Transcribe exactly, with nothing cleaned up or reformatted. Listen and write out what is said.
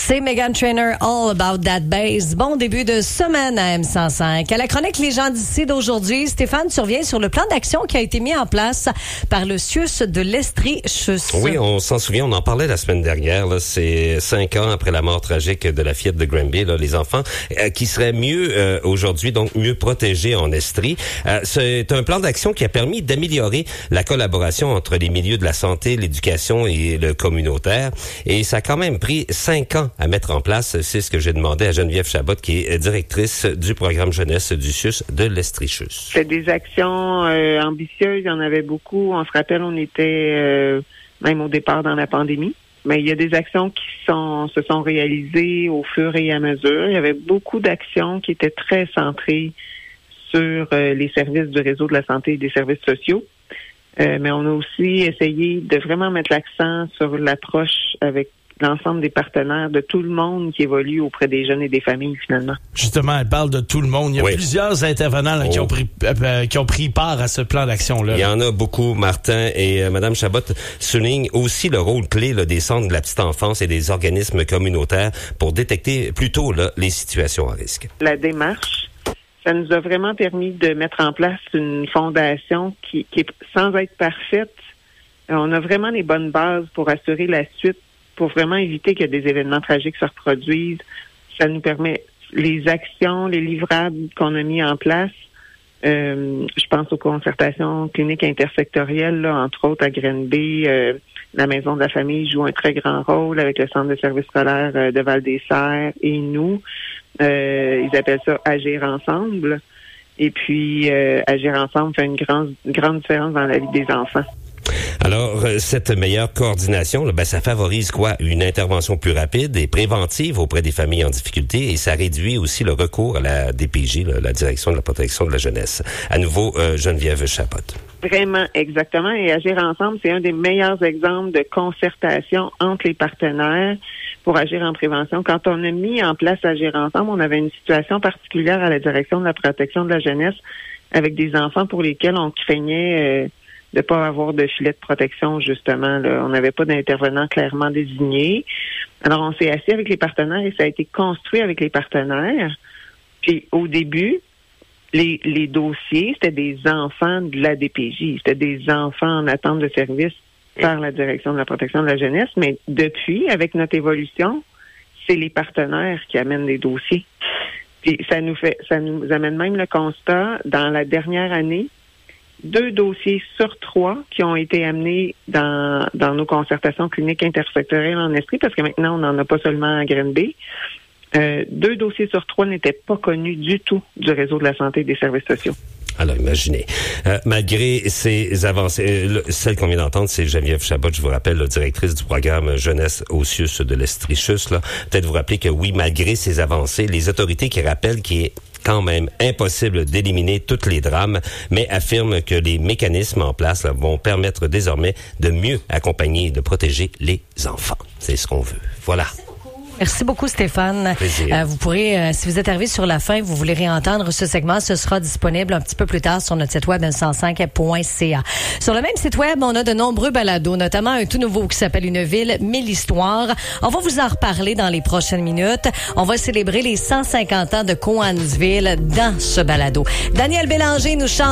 C'est Meghan Trainor, All About That Bass. Bon début de semaine à M cent cinq. À la chronique Les gens d'ici d'aujourd'hui, Stéphane survient sur le plan d'action qui a été mis en place par le C I U S de l'Estrie-Chus. Oui, on s'en souvient, on en parlait la semaine dernière. Là, c'est cinq ans après la mort tragique de la fillette de Granby, là, les enfants euh, qui seraient mieux euh, aujourd'hui, donc mieux protégés en Estrie. Euh, c'est un plan d'action qui a permis d'améliorer la collaboration entre les milieux de la santé, l'éducation et le communautaire. Et ça a quand même pris cinq ans à mettre en place. C'est ce que j'ai demandé à Geneviève Chabot, qui est directrice du programme jeunesse du C I U S de l'Estrie-Chus. C'est des actions euh, ambitieuses. Il y en avait beaucoup. On se rappelle, on était euh, même au départ dans la pandémie. Mais il y a des actions qui sont se sont réalisées au fur et à mesure. Il y avait beaucoup d'actions qui étaient très centrées sur euh, les services du réseau de la santé et des services sociaux. Euh, mais on a aussi essayé de vraiment mettre l'accent sur l'approche avec l'ensemble des partenaires, de tout le monde qui évolue auprès des jeunes et des familles, finalement. Justement, elle parle de tout le monde. Il y a oui. plusieurs intervenants là, oh. qui ont pris euh, qui ont pris part à ce plan d'action-là. Il y en a beaucoup, Martin, et euh, Mme Chabot souligne aussi le rôle clé là, des centres de la petite enfance et des organismes communautaires pour détecter plus tôt là, les situations à risque. La démarche, ça nous a vraiment permis de mettre en place une fondation qui, qui est sans être parfaite. On a vraiment les bonnes bases pour assurer la suite, pour vraiment éviter que des événements tragiques se reproduisent. Ça nous permet les actions, les livrables qu'on a mis en place. Euh, je pense aux concertations cliniques intersectorielles, là, entre autres à Granby. Euh, la Maison de la famille joue un très grand rôle avec le Centre de services scolaires euh, de Val-des-Serres et nous. Euh, ils appellent ça Agir ensemble. Et puis, euh, Agir ensemble fait une grande, une grande différence dans la vie des enfants. Alors, cette meilleure coordination, là, ben, ça favorise quoi? Une intervention plus rapide et préventive auprès des familles en difficulté et ça réduit aussi le recours à la D P J, là, la Direction de la protection de la jeunesse. À nouveau, euh, Geneviève Chabot. Vraiment, exactement. Et Agir ensemble, c'est un des meilleurs exemples de concertation entre les partenaires pour agir en prévention. Quand on a mis en place Agir ensemble, on avait une situation particulière à la Direction de la protection de la jeunesse avec des enfants pour lesquels on craignait... Euh, de pas avoir de filet de protection, justement. Là. On n'avait pas d'intervenant clairement désigné. Alors, on s'est assis avec les partenaires et ça a été construit avec les partenaires. Puis, au début, les, les dossiers, c'était des enfants de la D P J. C'était des enfants en attente de service par la Direction de la protection de la jeunesse. Mais depuis, avec notre évolution, c'est les partenaires qui amènent les dossiers. Puis, ça nous fait, ça nous amène même le constat, dans la dernière année, deux dossiers sur trois qui ont été amenés dans, dans nos concertations cliniques intersectorielles en Estrie, parce que maintenant, on n'en a pas seulement à Granby. Euh, deux dossiers sur trois n'étaient pas connus du tout du réseau de la santé et des services sociaux. Alors, imaginez. Euh, malgré ces avancées, euh, celle qu'on vient d'entendre, c'est Geneviève Chabot, je vous rappelle, la directrice du programme jeunesse au C I U S de l'Estrie-Chus. Là. Peut-être vous rappeler que oui, malgré ces avancées, les autorités qui rappellent qu'il est quand même impossible d'éliminer tous les drames, mais affirment que les mécanismes en place là, vont permettre désormais de mieux accompagner et de protéger les enfants. C'est ce qu'on veut. Voilà. Merci beaucoup, Stéphane. Plaisir. Euh, vous pourrez, euh, si vous êtes arrivé sur la fin, vous voulez réentendre ce segment, ce sera disponible un petit peu plus tard sur notre site web m cent cinq point c a. Sur le même site web, on a de nombreux balados, notamment un tout nouveau qui s'appelle Une ville, mille histoires. On va vous en reparler dans les prochaines minutes. On va célébrer les cent cinquante ans de Cowansville dans ce balado. Daniel Bélanger nous chante